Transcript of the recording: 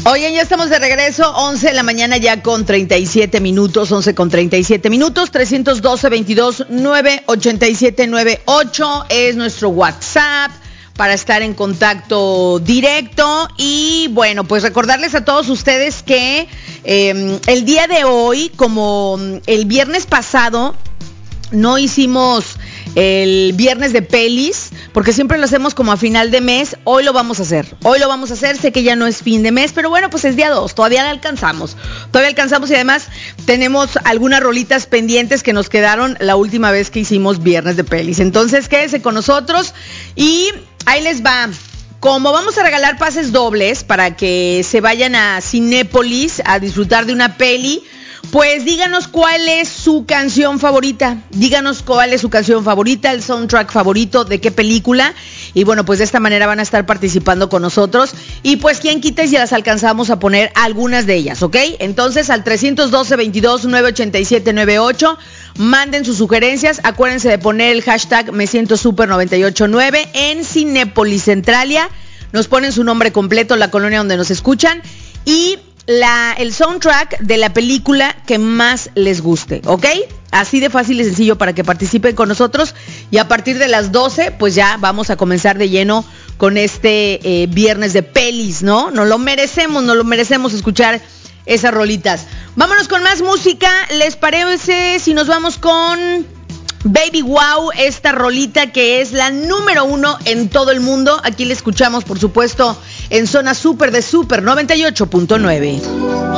Oye, ya estamos de regreso, 11 de la mañana ya con 37 minutos, 11 con 37 minutos, 312-22-987-98 es nuestro WhatsApp para estar en contacto directo. Y bueno, pues recordarles a todos ustedes que el día de hoy, como el viernes pasado, no hicimos el viernes de pelis, porque siempre lo hacemos como a final de mes. Hoy lo vamos a hacer, sé que ya no es fin de mes, pero bueno, pues es día 2, todavía alcanzamos y además tenemos algunas rolitas pendientes que nos quedaron la última vez que hicimos viernes de pelis. Entonces quédense con nosotros y ahí les va. Como vamos a regalar pases dobles para que se vayan a Cinépolis a disfrutar de una peli, pues díganos cuál es su canción favorita, el soundtrack favorito, de qué película. Y bueno, pues de esta manera van a estar participando con nosotros. Y pues quién quita y si las alcanzamos a poner algunas de ellas, ¿ok? Entonces al 312-22-987-98, manden sus sugerencias. Acuérdense de poner el hashtag Me Siento Super 989 en Cinépolis Centralia. Nos ponen su nombre completo, la colonia donde nos escuchan y el soundtrack de la película que más les guste, ¿ok? Así de fácil y sencillo para que participen con nosotros. Y a partir de las 12, pues ya vamos a comenzar de lleno con este viernes de pelis, ¿no? Nos lo merecemos escuchar esas rolitas. Vámonos con más música. ¿Les parece si nos vamos con Baby Wow, esta rolita que es la número 1 en todo el mundo? Aquí la escuchamos, por supuesto, en Zona Super de Super 98.9.